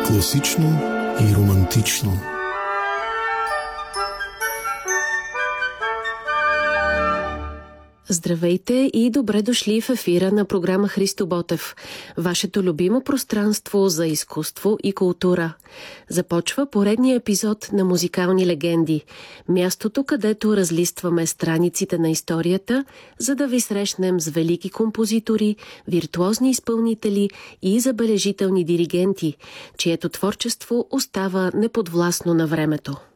Класично и романтично. Здравейте и добре дошли в ефира на програма Христо Ботев, вашето любимо пространство за изкуство и култура. Започва поредния епизод на Музикални легенди, мястото, където разлистваме страниците на историята, за да ви срещнем с велики композитори, виртуозни изпълнители и забележителни диригенти, чието творчество остава неподвластно на времето.